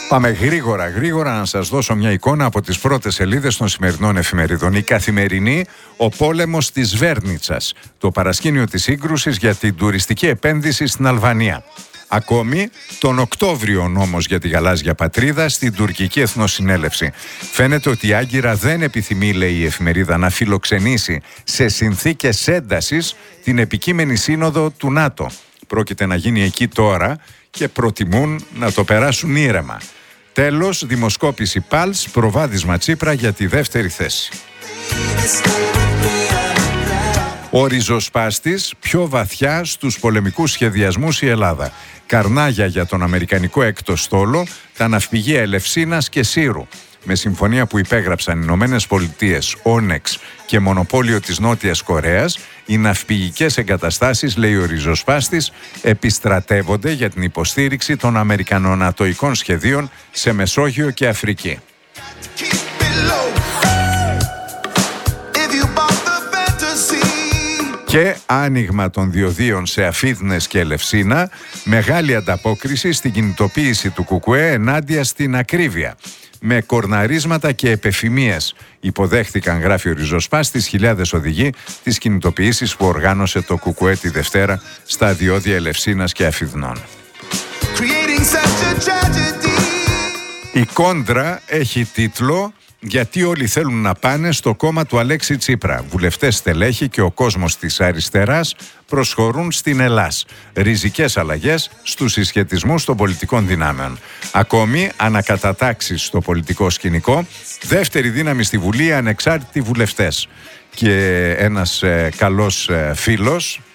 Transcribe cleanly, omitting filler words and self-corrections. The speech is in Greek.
Πάμε γρήγορα να σας δώσω μια εικόνα από τις πρώτες σελίδες των σημερινών εφημερίδων. Η Καθημερινή, ο πόλεμος της Βέρνιτσας, το παρασκήνιο της σύγκρουσης για την τουριστική επένδυση στην Αλβανία. Ακόμη, τον Οκτώβριο ο νόμος για τη γαλάζια πατρίδα στην τουρκική εθνοσυνέλευση. Φαίνεται ότι η Άγκυρα δεν επιθυμεί, λέει η εφημερίδα, να φιλοξενήσει σε συνθήκες έντασης την επικείμενη σύνοδο του ΝΑΤΟ. Πρόκειται να γίνει εκεί τώρα και προτιμούν να το περάσουν ήρεμα. Τέλος, δημοσκόπηση Pulse, προβάδισμα Τσίπρα για τη δεύτερη θέση. Ο ριζοσπάστης πιο βαθιά στους πολεμικούς σχεδιασμούς η Ελλάδα. Καρνάγια για τον αμερικανικό έκτο στόλο, τα ναυπηγεία Ελευσίνας και Σύρου. Με συμφωνία που υπέγραψαν οι Ηνωμένες Πολιτείες, Όνεξ και μονοπόλιο της Νότιας Κορέας, οι ναυπηγικές εγκαταστάσεις, λέει ο ριζοσπάστης, επιστρατεύονται για την υποστήριξη των αμερικανονατοικών σχεδίων σε Μεσόγειο και Αφρική. Και άνοιγμα των διοδίων σε Αφίδνες και Ελευσίνα, μεγάλη ανταπόκριση στην κινητοποίηση του ΚΚΕ ενάντια στην ακρίβεια. Με κορναρίσματα και επεφημίες υποδέχθηκαν, γράφει ο ριζοσπάστης, χιλιάδες οδηγοί τις κινητοποιήσεις που οργάνωσε το ΚΚΕ τη Δευτέρα στα διόδια Ελευσίνας και Αφιδνών. Η Κόντρα έχει τίτλο «Γιατί όλοι θέλουν να πάνε στο κόμμα του Αλέξη Τσίπρα. Βουλευτές, στελέχη και ο κόσμος της αριστεράς προσχωρούν στην Ελλάς. Ριζικές αλλαγές στους συσχετισμούς των πολιτικών δυνάμεων». Ακόμη, ανακατατάξεις στο πολιτικό σκηνικό, δεύτερη δύναμη στη Βουλή, ανεξάρτητοι βουλευτές. Και ένας καλός φίλος